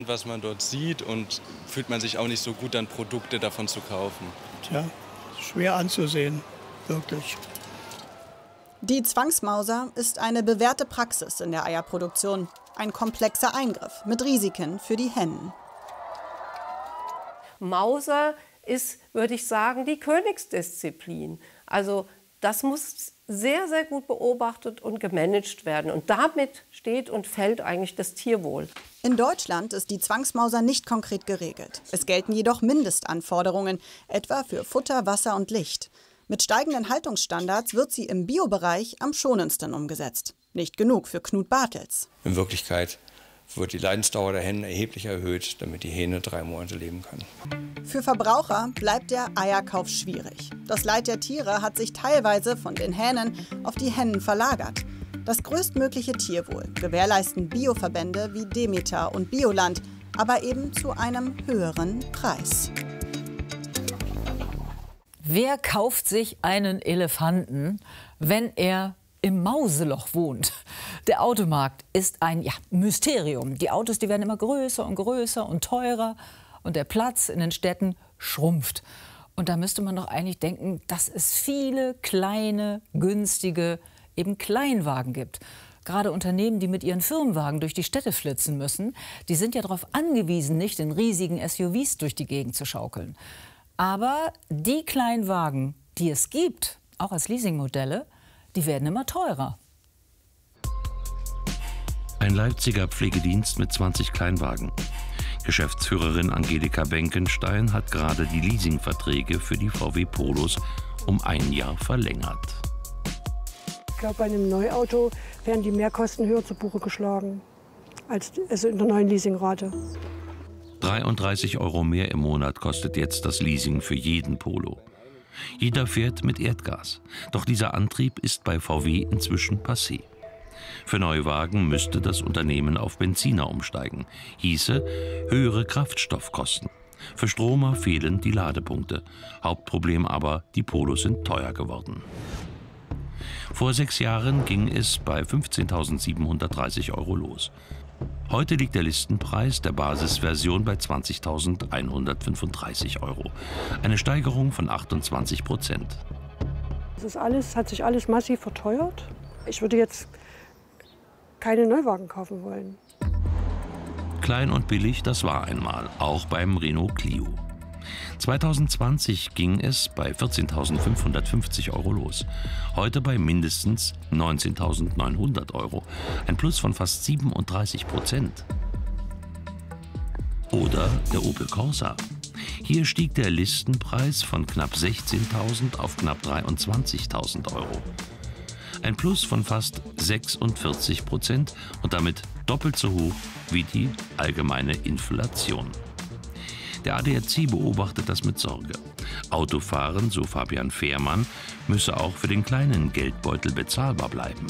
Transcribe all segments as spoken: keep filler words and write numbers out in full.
was man dort sieht, und fühlt man sich auch nicht so gut, dann Produkte davon zu kaufen. Tja, schwer anzusehen, wirklich. Die Zwangsmauser ist eine bewährte Praxis in der Eierproduktion. Ein komplexer Eingriff mit Risiken für die Hennen. Mauser ist, würde ich sagen, die Königsdisziplin. Also das muss sehr, sehr gut beobachtet und gemanagt werden. Und damit steht und fällt eigentlich das Tierwohl. In Deutschland ist die Zwangsmauser nicht konkret geregelt. Es gelten jedoch Mindestanforderungen, etwa für Futter, Wasser und Licht. Mit steigenden Haltungsstandards wird sie im Biobereich am schonendsten umgesetzt. Nicht genug für Knut Bartels. In Wirklichkeit wird die Leidensdauer der Hennen erheblich erhöht, damit die Hähne drei Monate leben kann. Für Verbraucher bleibt der Eierkauf schwierig. Das Leid der Tiere hat sich teilweise von den Hähnen auf die Hennen verlagert. Das größtmögliche Tierwohl gewährleisten Bioverbände wie Demeter und Bioland, aber eben zu einem höheren Preis. Wer kauft sich einen Elefanten, wenn er im Mauseloch wohnt? Der Automarkt ist ein ja, Mysterium. Die Autos, die werden immer größer und größer und teurer und der Platz in den Städten schrumpft. Und da müsste man doch eigentlich denken, dass es viele kleine, günstige, eben Kleinwagen gibt. Gerade Unternehmen, die mit ihren Firmenwagen durch die Städte flitzen müssen, die sind ja darauf angewiesen, nicht in riesigen S U Vs durch die Gegend zu schaukeln. Aber die Kleinwagen, die es gibt, auch als Leasingmodelle, die werden immer teurer. Ein Leipziger Pflegedienst mit zwanzig Kleinwagen. Geschäftsführerin Angelika Benkenstein hat gerade die Leasingverträge für die V W Polos um ein Jahr verlängert. Ich glaube, bei einem Neuauto werden die Mehrkosten höher zu Buche geschlagen als also in der neuen Leasingrate. dreiunddreißig Euro mehr im Monat kostet jetzt das Leasing für jeden Polo. Jeder fährt mit Erdgas. Doch dieser Antrieb ist bei V W inzwischen passé. Für Neuwagen müsste das Unternehmen auf Benziner umsteigen. Hieße höhere Kraftstoffkosten. Für Stromer fehlen die Ladepunkte. Hauptproblem aber, die Polos sind teuer geworden. Vor sechs Jahren ging es bei fünfzehntausendsiebenhundertdreißig Euro los. Heute liegt der Listenpreis der Basisversion bei zwanzigtausendeinhundertfünfunddreißig Euro. Eine Steigerung von achtundzwanzig Prozent. Das ist alles, hat sich alles massiv verteuert. Ich würde jetzt keine Neuwagen kaufen wollen. Klein und billig, das war einmal, auch beim Renault Clio. zweitausendzwanzig ging es bei vierzehntausendfünfhundertfünfzig Euro los. Heute bei mindestens neunzehntausendneunhundert Euro. Ein Plus von fast siebenunddreißig Prozent. Oder der Opel Corsa. Hier stieg der Listenpreis von knapp sechzehntausend auf knapp dreiundzwanzigtausend Euro. Ein Plus von fast sechsundvierzig Prozent und damit doppelt so hoch wie die allgemeine Inflation. Der A D A C beobachtet das mit Sorge. Autofahren, so Fabian Fehrmann, müsse auch für den kleinen Geldbeutel bezahlbar bleiben.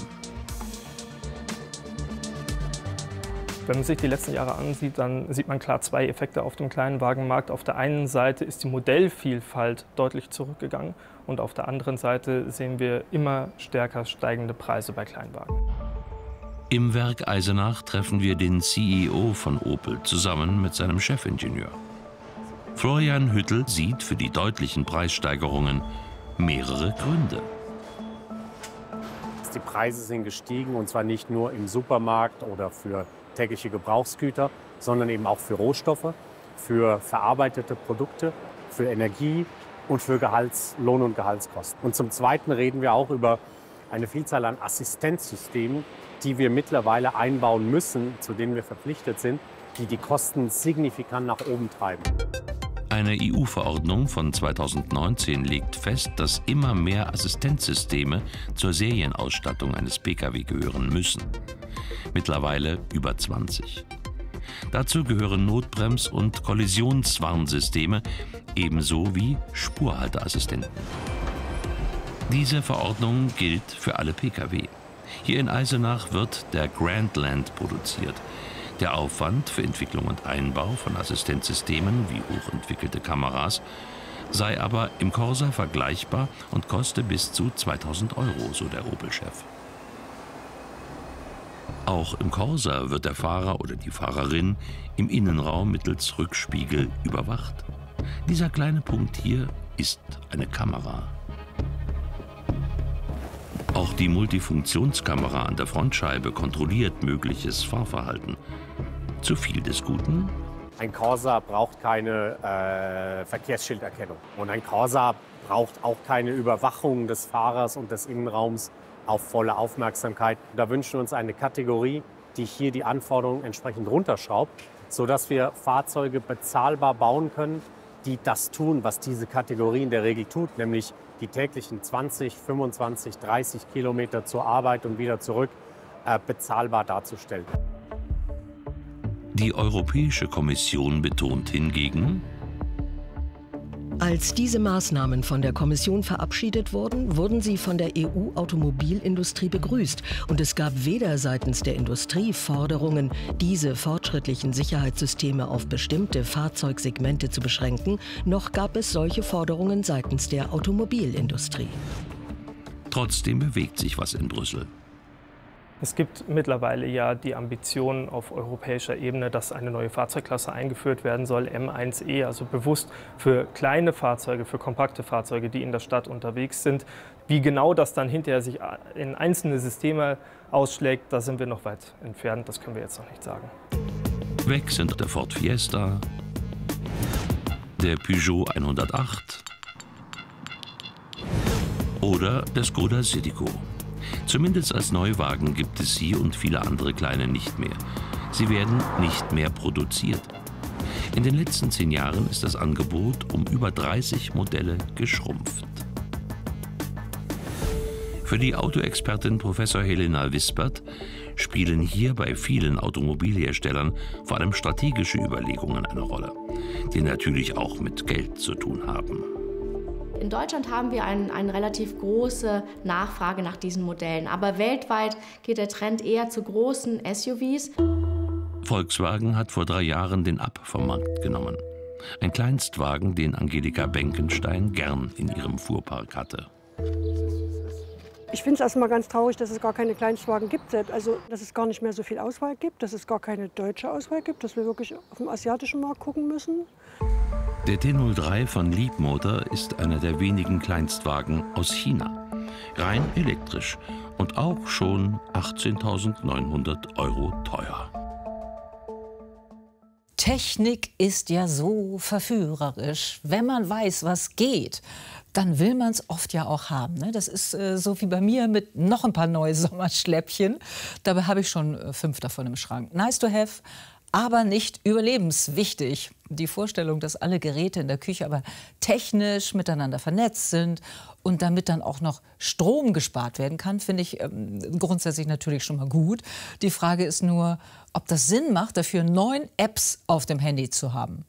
Wenn man sich die letzten Jahre ansieht, dann sieht man klar zwei Effekte auf dem Kleinwagenmarkt. Auf der einen Seite ist die Modellvielfalt deutlich zurückgegangen und auf der anderen Seite sehen wir immer stärker steigende Preise bei Kleinwagen. Im Werk Eisenach treffen wir den C E O von Opel zusammen mit seinem Chefingenieur. Florian Hüttel sieht für die deutlichen Preissteigerungen mehrere Gründe. Die Preise sind gestiegen, und zwar nicht nur im Supermarkt oder für tägliche Gebrauchsgüter, sondern eben auch für Rohstoffe, für verarbeitete Produkte, für Energie und für Gehalts-, Lohn- und Gehaltskosten. Und zum Zweiten reden wir auch über eine Vielzahl an Assistenzsystemen, die wir mittlerweile einbauen müssen, zu denen wir verpflichtet sind, die die Kosten signifikant nach oben treiben. Eine E U-Verordnung von zweitausendneunzehn legt fest, dass immer mehr Assistenzsysteme zur Serienausstattung eines Pkw gehören müssen. Mittlerweile über zwanzig. Dazu gehören Notbrems- und Kollisionswarnsysteme, ebenso wie Spurhalteassistenten. Diese Verordnung gilt für alle Pkw. Hier in Eisenach wird der Grandland produziert. Der Aufwand für Entwicklung und Einbau von Assistenzsystemen wie hochentwickelte Kameras sei aber im Corsa vergleichbar und koste bis zu zweitausend Euro, so der Opel-Chef. Auch im Corsa wird der Fahrer oder die Fahrerin im Innenraum mittels Rückspiegel überwacht. Dieser kleine Punkt hier ist eine Kamera. Auch die Multifunktionskamera an der Frontscheibe kontrolliert mögliches Fahrverhalten. Zu viel des Guten? Ein Corsa braucht keine äh, Verkehrsschilderkennung. Und ein Corsa braucht auch keine Überwachung des Fahrers und des Innenraums auf volle Aufmerksamkeit. Da wünschen wir uns eine Kategorie, die hier die Anforderungen entsprechend runterschraubt, sodass wir Fahrzeuge bezahlbar bauen können, die das tun, was diese Kategorie in der Regel tut, nämlich die täglichen zwanzig, fünfundzwanzig, dreißig Kilometer zur Arbeit und wieder zurück äh, bezahlbar darzustellen. Die Europäische Kommission betont hingegen: Als diese Maßnahmen von der Kommission verabschiedet wurden, wurden sie von der E U-Automobilindustrie begrüßt. Und es gab weder seitens der Industrie Forderungen, diese fortschrittlichen Sicherheitssysteme auf bestimmte Fahrzeugsegmente zu beschränken, noch gab es solche Forderungen seitens der Automobilindustrie. Trotzdem bewegt sich was in Brüssel. Es gibt mittlerweile ja die Ambition auf europäischer Ebene, dass eine neue Fahrzeugklasse eingeführt werden soll, M eins E, also bewusst für kleine Fahrzeuge, für kompakte Fahrzeuge, die in der Stadt unterwegs sind. Wie genau das dann hinterher sich in einzelne Systeme ausschlägt, da sind wir noch weit entfernt, das können wir jetzt noch nicht sagen. Weg sind der Ford Fiesta, der Peugeot hundertacht oder der Skoda Citigo. Zumindest als Neuwagen gibt es sie und viele andere kleine nicht mehr. Sie werden nicht mehr produziert. In den letzten zehn Jahren ist das Angebot um über dreißig Modelle geschrumpft. Für die Autoexpertin Professor Helena Wispert spielen hier bei vielen Automobilherstellern vor allem strategische Überlegungen eine Rolle, die natürlich auch mit Geld zu tun haben. In Deutschland haben wir eine ein relativ große Nachfrage nach diesen Modellen, aber weltweit geht der Trend eher zu großen S U Vs. Volkswagen hat vor drei Jahren den Up vom Markt genommen. Ein Kleinstwagen, den Angelika Benkenstein gern in ihrem Fuhrpark hatte. Ich finde es erstmal ganz traurig, dass es gar keine Kleinstwagen gibt. Also, dass es gar nicht mehr so viel Auswahl gibt, dass es gar keine deutsche Auswahl gibt, dass wir wirklich auf dem asiatischen Markt gucken müssen. Der T null drei von Leapmotor ist einer der wenigen Kleinstwagen aus China. Rein elektrisch und auch schon achtzehntausendneunhundert Euro teuer. Technik ist ja so verführerisch. Wenn man weiß, was geht, dann will man es oft ja auch haben. Ne? Das ist äh, so wie bei mir mit noch ein paar neue Sommerschläppchen. Dabei habe ich schon äh, fünf davon im Schrank. Nice to have, aber nicht überlebenswichtig. Die Vorstellung, dass alle Geräte in der Küche aber technisch miteinander vernetzt sind und damit dann auch noch Strom gespart werden kann, finde ich ähm, grundsätzlich natürlich schon mal gut. Die Frage ist nur, ob das Sinn macht, dafür neun Apps auf dem Handy zu haben.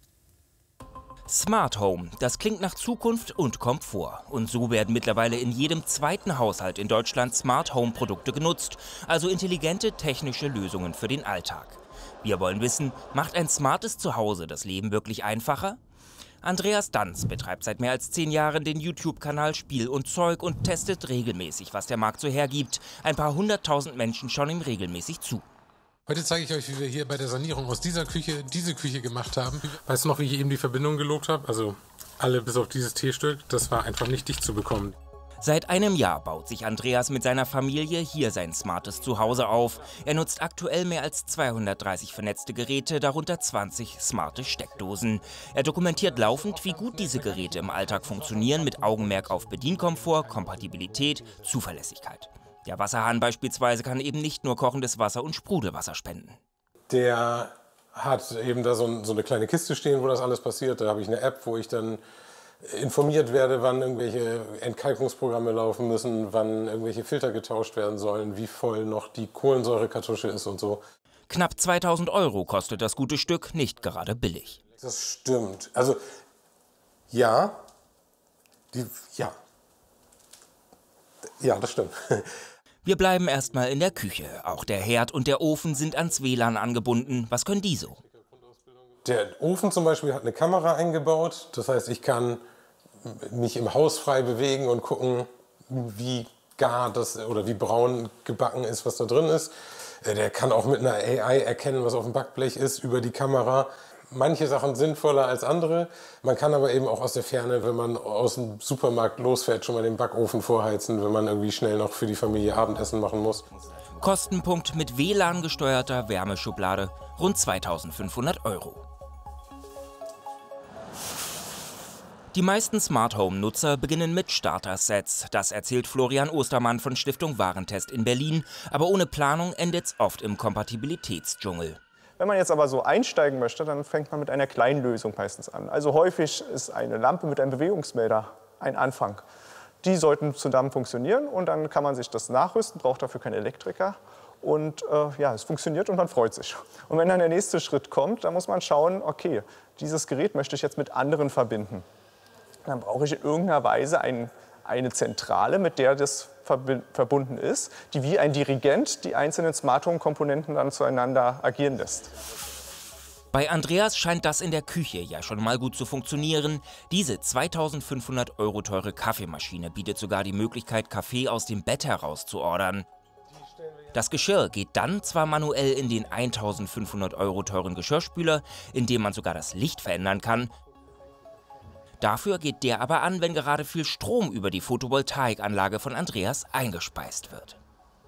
Smart Home, das klingt nach Zukunft und Komfort. Und so werden mittlerweile in jedem zweiten Haushalt in Deutschland Smart Home Produkte genutzt, also intelligente technische Lösungen für den Alltag. Wir wollen wissen, macht ein smartes Zuhause das Leben wirklich einfacher? Andreas Danz betreibt seit mehr als zehn Jahren den YouTube-Kanal Spiel und Zeug und testet regelmäßig, was der Markt so hergibt. Ein paar hunderttausend Menschen schauen ihm regelmäßig zu. Heute zeige ich euch, wie wir hier bei der Sanierung aus dieser Küche diese Küche gemacht haben. Weißt du noch, wie ich eben die Verbindung gelobt habe? Also alle bis auf dieses T-Stück, das war einfach nicht dicht zu bekommen. Seit einem Jahr baut sich Andreas mit seiner Familie hier sein smartes Zuhause auf. Er nutzt aktuell mehr als zweihundertdreißig vernetzte Geräte, darunter zwanzig smarte Steckdosen. Er dokumentiert laufend, wie gut diese Geräte im Alltag funktionieren, mit Augenmerk auf Bedienkomfort, Kompatibilität, Zuverlässigkeit. Der Wasserhahn beispielsweise kann eben nicht nur kochendes Wasser und Sprudelwasser spenden. Der hat eben da so, ein, so eine kleine Kiste stehen, wo das alles passiert. Da habe ich eine App, wo ich dann informiert werde, wann irgendwelche Entkalkungsprogramme laufen müssen, wann irgendwelche Filter getauscht werden sollen, wie voll noch die Kohlensäurekartusche ist und so. Knapp zweitausend Euro kostet das gute Stück, nicht gerade billig. Das stimmt. Also ja, die, ja. Ja, das stimmt. Wir bleiben erstmal in der Küche. Auch der Herd und der Ofen sind ans W L A N angebunden. Was können die so? Der Ofen zum Beispiel hat eine Kamera eingebaut. Das heißt, ich kann mich im Haus frei bewegen und gucken, wie gar das oder wie braun gebacken ist, was da drin ist. Der kann auch mit einer A I erkennen, was auf dem Backblech ist, über die Kamera. Manche Sachen sinnvoller als andere. Man kann aber eben auch aus der Ferne, wenn man aus dem Supermarkt losfährt, schon mal den Backofen vorheizen, wenn man irgendwie schnell noch für die Familie Abendessen machen muss. Kostenpunkt mit W L A N-gesteuerter Wärmeschublade rund zweitausendfünfhundert Euro. Die meisten Smart Home-Nutzer beginnen mit Starter-Sets. Das erzählt Florian Ostermann von Stiftung Warentest in Berlin. Aber ohne Planung endet's oft im Kompatibilitätsdschungel. Wenn man jetzt aber so einsteigen möchte, dann fängt man mit einer kleinen Lösung meistens an. Also häufig ist eine Lampe mit einem Bewegungsmelder ein Anfang. Die sollten zusammen funktionieren und dann kann man sich das nachrüsten, braucht dafür keinen Elektriker. Und äh, ja, es funktioniert und man freut sich. Und wenn dann der nächste Schritt kommt, dann muss man schauen, okay, dieses Gerät möchte ich jetzt mit anderen verbinden. Dann brauche ich in irgendeiner Weise ein, eine Zentrale, mit der das verbunden ist, die wie ein Dirigent die einzelnen Smart Home Komponenten dann zueinander agieren lässt. Bei Andreas scheint das in der Küche ja schon mal gut zu funktionieren. Diese zweitausendfünfhundert Euro teure Kaffeemaschine bietet sogar die Möglichkeit, Kaffee aus dem Bett heraus zu ordern. Das Geschirr geht dann zwar manuell in den eintausendfünfhundert Euro teuren Geschirrspüler, in dem man sogar das Licht verändern kann. Dafür geht der aber an, wenn gerade viel Strom über die Photovoltaikanlage von Andreas eingespeist wird.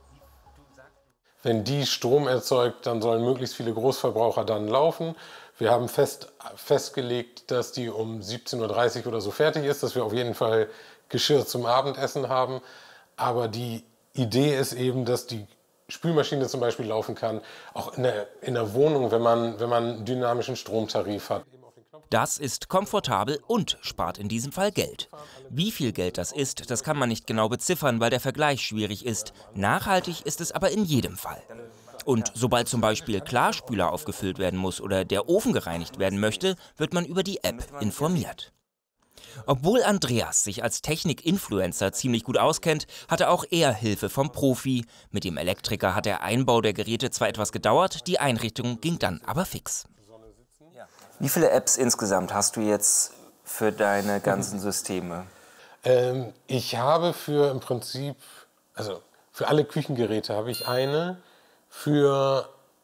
Wenn die Strom erzeugt, dann sollen möglichst viele Großverbraucher dann laufen. Wir haben fest, festgelegt, dass die um siebzehn Uhr dreißig oder so fertig ist, dass wir auf jeden Fall Geschirr zum Abendessen haben. Aber die Idee ist eben, dass die Spülmaschine zum Beispiel laufen kann, auch in der, in der Wohnung, wenn man, wenn man einen dynamischen Stromtarif hat. Das ist komfortabel und spart in diesem Fall Geld. Wie viel Geld das ist, das kann man nicht genau beziffern, weil der Vergleich schwierig ist. Nachhaltig ist es aber in jedem Fall. Und sobald zum Beispiel Klarspüler aufgefüllt werden muss oder der Ofen gereinigt werden möchte, wird man über die App informiert. Obwohl Andreas sich als Technik-Influencer ziemlich gut auskennt, hatte auch er Hilfe vom Profi. Mit dem Elektriker hat der Einbau der Geräte zwar etwas gedauert, die Einrichtung ging dann aber fix. Wie viele Apps insgesamt hast du jetzt für deine ganzen Systeme? Ähm, ich habe für im Prinzip, also für alle Küchengeräte habe ich eine, für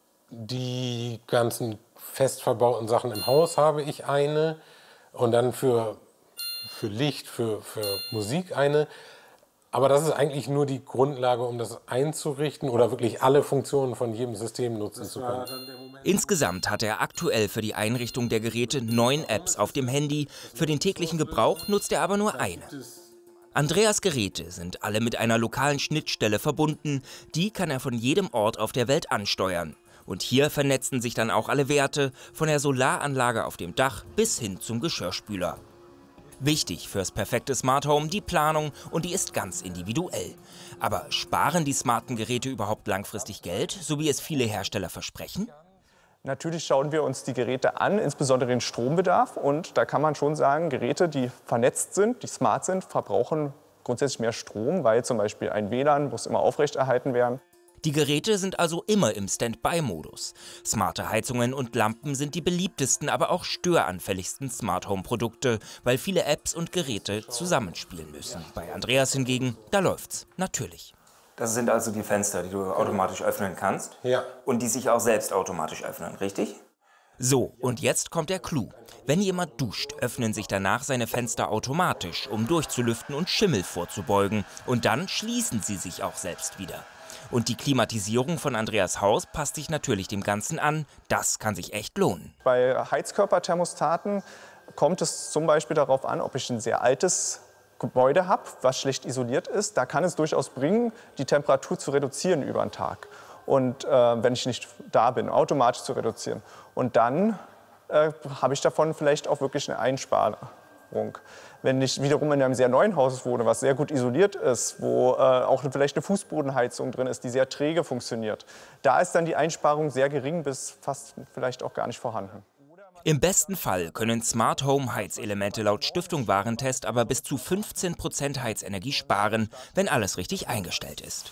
die ganzen fest verbauten Sachen im Haus habe ich eine und dann für, für Licht, für, für Musik eine. Aber das ist eigentlich nur die Grundlage, um das einzurichten oder wirklich alle Funktionen von jedem System nutzen zu können. Insgesamt hat er aktuell für die Einrichtung der Geräte neun Apps auf dem Handy. Für den täglichen Gebrauch nutzt er aber nur eine. Andreas Geräte sind alle mit einer lokalen Schnittstelle verbunden. Die kann er von jedem Ort auf der Welt ansteuern. Und hier vernetzen sich dann auch alle Werte, von der Solaranlage auf dem Dach bis hin zum Geschirrspüler. Wichtig fürs perfekte Smart Home die Planung und die ist ganz individuell. Aber sparen die smarten Geräte überhaupt langfristig Geld, so wie es viele Hersteller versprechen? Natürlich schauen wir uns die Geräte an, insbesondere den Strombedarf. Und da kann man schon sagen, Geräte, die vernetzt sind, die smart sind, verbrauchen grundsätzlich mehr Strom, weil zum Beispiel ein W L A N muss immer aufrechterhalten werden. Die Geräte sind also immer im Standby-Modus. Smarte Heizungen und Lampen sind die beliebtesten, aber auch störanfälligsten Smart-Home-Produkte, weil viele Apps und Geräte zusammenspielen müssen. Bei Andreas hingegen, da läuft's natürlich. Das sind also die Fenster, die du automatisch öffnen kannst? Ja. Und die sich auch selbst automatisch öffnen, richtig? So, und jetzt kommt der Clou. Wenn jemand duscht, öffnen sich danach seine Fenster automatisch, um durchzulüften und Schimmel vorzubeugen. Und dann schließen sie sich auch selbst wieder. Und die Klimatisierung von Andreas Haus passt sich natürlich dem Ganzen an. Das kann sich echt lohnen. Bei Heizkörperthermostaten kommt es zum Beispiel darauf an, ob ich ein sehr altes Gebäude habe, was schlecht isoliert ist. Da kann es durchaus bringen, die Temperatur zu reduzieren über den Tag. Und äh, wenn ich nicht da bin, automatisch zu reduzieren. Und dann äh, habe ich davon vielleicht auch wirklich eine Einsparung. Wenn ich wiederum in einem sehr neuen Haus wohne, was sehr gut isoliert ist, wo äh, auch vielleicht eine Fußbodenheizung drin ist, die sehr träge funktioniert, da ist dann die Einsparung sehr gering bis fast vielleicht auch gar nicht vorhanden. Im besten Fall können Smart Home Heizelemente laut Stiftung Warentest aber bis zu fünfzehn Prozent Heizenergie sparen, wenn alles richtig eingestellt ist.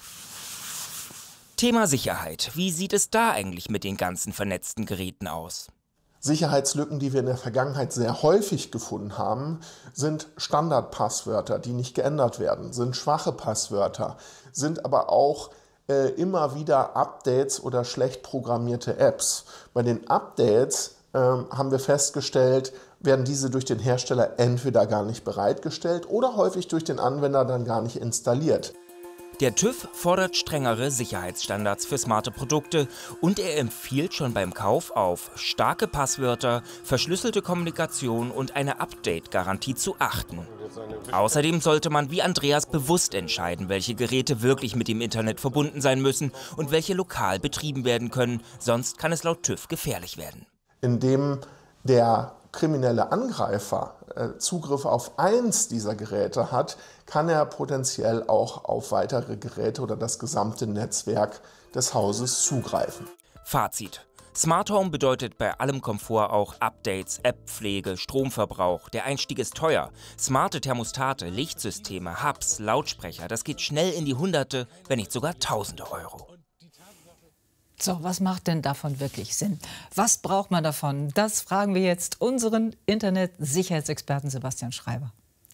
Thema Sicherheit. Wie sieht es da eigentlich mit den ganzen vernetzten Geräten aus? Sicherheitslücken, die wir in der Vergangenheit sehr häufig gefunden haben, sind Standardpasswörter, die nicht geändert werden, sind schwache Passwörter, sind aber auch äh, immer wieder Updates oder schlecht programmierte Apps. Bei den Updates äh, haben wir festgestellt, werden diese durch den Hersteller entweder gar nicht bereitgestellt oder häufig durch den Anwender dann gar nicht installiert. Der TÜV fordert strengere Sicherheitsstandards für smarte Produkte und er empfiehlt schon beim Kauf auf starke Passwörter, verschlüsselte Kommunikation und eine Update-Garantie zu achten. Außerdem sollte man wie Andreas bewusst entscheiden, welche Geräte wirklich mit dem Internet verbunden sein müssen und welche lokal betrieben werden können, sonst kann es laut TÜV gefährlich werden. Indem der kriminelle Angreifer äh, Zugriff auf eins dieser Geräte hat, kann er potenziell auch auf weitere Geräte oder das gesamte Netzwerk des Hauses zugreifen. Fazit: Smart Home bedeutet bei allem Komfort auch Updates, App-Pflege, Stromverbrauch. Der Einstieg ist teuer. Smarte Thermostate, Lichtsysteme, Hubs, Lautsprecher, das geht schnell in die Hunderte, wenn nicht sogar Tausende Euro. So, was macht denn davon wirklich Sinn? Was braucht man davon? Das fragen wir jetzt unseren Internet-Sicherheitsexperten Sebastian Schreiber.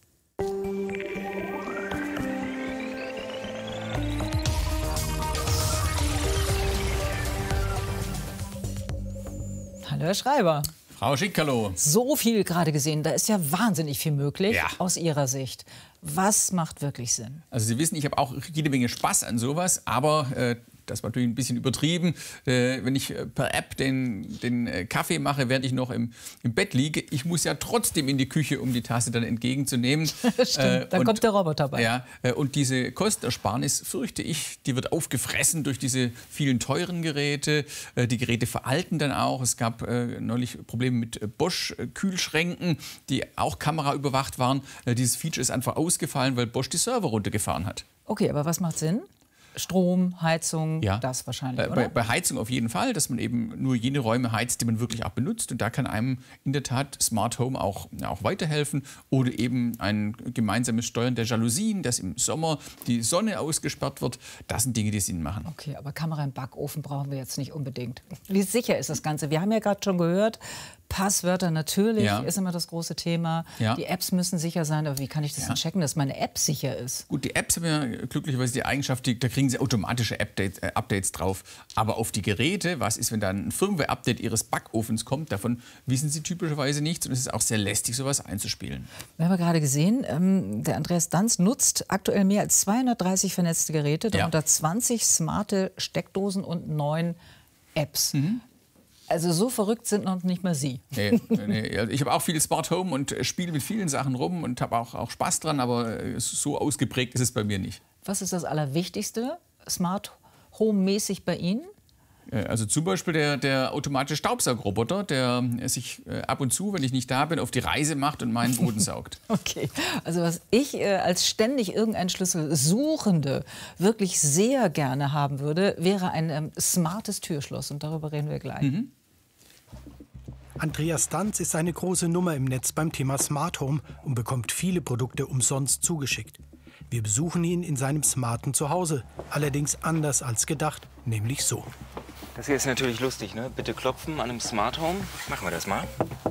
Hallo, Herr Schreiber. Frau Schick, hallo. So viel gerade gesehen, da ist ja wahnsinnig viel möglich Ja. aus Ihrer Sicht. Was macht wirklich Sinn? Also Sie wissen, ich habe auch jede Menge Spaß an sowas, aber äh, das war natürlich ein bisschen übertrieben. Äh, wenn ich äh, per App den, den äh, Kaffee mache, während ich noch im, im Bett liege, ich muss ja trotzdem in die Küche, um die Tasse dann entgegenzunehmen. Stimmt, äh, dann und, kommt der Roboter bei. Ja, äh, und diese Kostenersparnis, fürchte ich, die wird aufgefressen durch diese vielen teuren Geräte. Äh, die Geräte veralten dann auch. Es gab äh, neulich Probleme mit äh, Bosch-Kühlschränken, die auch kameraüberwacht waren. Äh, dieses Feature ist einfach ausgefallen, weil Bosch die Server runtergefahren hat. Okay, aber was macht Sinn? Strom, Heizung, Ja. das wahrscheinlich, Äh, oder? Bei, bei Heizung auf jeden Fall, dass man eben nur jene Räume heizt, die man wirklich auch benutzt. Und da kann einem in der Tat Smart Home auch, ja, auch weiterhelfen. Oder eben ein gemeinsames Steuern der Jalousien, dass im Sommer die Sonne ausgesperrt wird. Das sind Dinge, die Sinn machen. Okay, aber Kamera im Backofen brauchen wir jetzt nicht unbedingt. Wie sicher ist das Ganze? Wir haben ja gerade schon gehört, Passwörter natürlich Ja. ist immer das große Thema. Ja. Die Apps müssen sicher sein, aber wie kann ich das Ja. denn checken, dass meine App sicher ist? Gut, die Apps haben ja glücklicherweise die Eigenschaft, die, da kriegen sie automatische Updates, äh, Updates drauf. Aber auf die Geräte, was ist, wenn da ein Firmware-Update ihres Backofens kommt, davon wissen sie typischerweise nichts. Und es ist auch sehr lästig, sowas einzuspielen. Wir haben ja gerade gesehen, ähm, der Andreas Danz nutzt aktuell mehr als zweihundertdreißig vernetzte Geräte, darunter Ja. zwanzig smarte Steckdosen und neun Apps. Also so verrückt sind noch nicht mal Sie. Nee, nee, also ich habe auch viel Smart Home und spiele mit vielen Sachen rum und habe auch, auch Spaß dran, aber äh, so ausgeprägt ist es bei mir nicht. Was ist das Allerwichtigste, Smart Home-mäßig bei Ihnen? Äh, Also zum Beispiel der, der automatische Staubsaugroboter, der äh, sich äh, ab und zu, wenn ich nicht da bin, auf die Reise macht und meinen Boden saugt. Okay, also was ich äh, als ständig irgendeinen Schlüssel Suchende wirklich sehr gerne haben würde, wäre ein ähm, smartes Türschloss und darüber reden wir gleich. Mhm. Andreas Danz ist eine große Nummer im Netz beim Thema Smart Home und bekommt viele Produkte umsonst zugeschickt. Wir besuchen ihn in seinem smarten Zuhause, allerdings anders als gedacht, nämlich so. Das hier ist natürlich lustig, ne? Bitte klopfen an einem Smart Home. Machen wir das mal.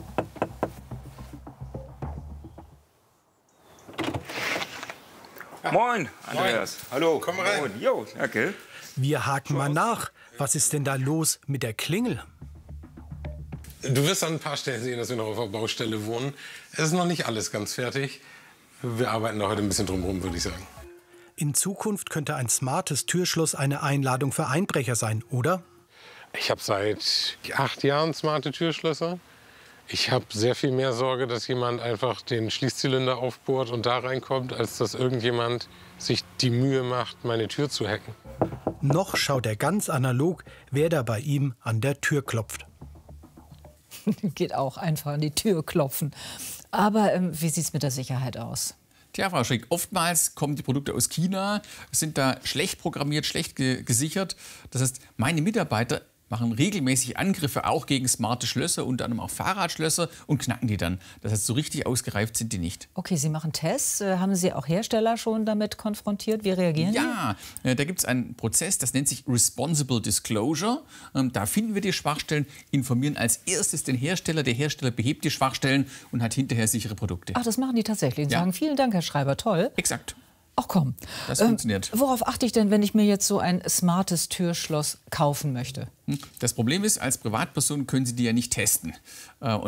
Moin, Andreas. Hallo. Komm rein. Moin. Jo, danke. Wir haken mal nach. Was ist denn da los mit der Klingel? Du wirst an ein paar Stellen sehen, dass wir noch auf der Baustelle wohnen. Es ist noch nicht alles ganz fertig. Wir arbeiten da heute ein bisschen drum herum, würde ich sagen. In Zukunft könnte ein smartes Türschloss eine Einladung für Einbrecher sein, oder? Ich habe seit acht Jahren smarte Türschlösser. Ich habe sehr viel mehr Sorge, dass jemand einfach den Schließzylinder aufbohrt und da reinkommt, als dass irgendjemand sich die Mühe macht, meine Tür zu hacken. Noch schaut er ganz analog, wer da bei ihm an der Tür klopft. Geht auch einfach an die Tür klopfen. Aber ähm, wie sieht es mit der Sicherheit aus? Tja, Frau Schick, oftmals kommen die Produkte aus China, sind da schlecht programmiert, schlecht ge gesichert. Das heißt, meine Mitarbeiter machen regelmäßig Angriffe auch gegen smarte Schlösser, unter anderem auch Fahrradschlösser, und knacken die dann. Das heißt, so richtig ausgereift sind die nicht. Okay, Sie machen Tests. Äh, Haben Sie auch Hersteller schon damit konfrontiert? Wie reagieren Ja, äh, da gibt es einen Prozess, das nennt sich Responsible Disclosure. Ähm, da finden wir die Schwachstellen, informieren als erstes den Hersteller. Der Hersteller behebt die Schwachstellen und hat hinterher sichere Produkte. Ach, das machen die tatsächlich. Und Ja. sagen, vielen Dank, Herr Schreiber, toll. Exakt. Ach komm. Das Ähm, funktioniert. worauf achte ich denn, wenn ich mir jetzt so ein smartes Türschloss kaufen möchte? Das Problem ist, als Privatperson können Sie die ja nicht testen. Und